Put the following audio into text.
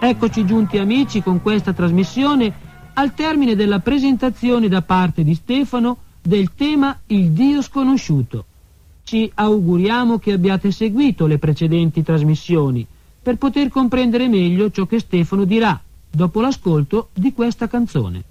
Eccoci giunti amici con questa trasmissione al termine della presentazione da parte di Stefano del tema Il Dio sconosciuto. Ci auguriamo che abbiate seguito le precedenti trasmissioni per poter comprendere meglio ciò che Stefano dirà dopo l'ascolto di questa canzone.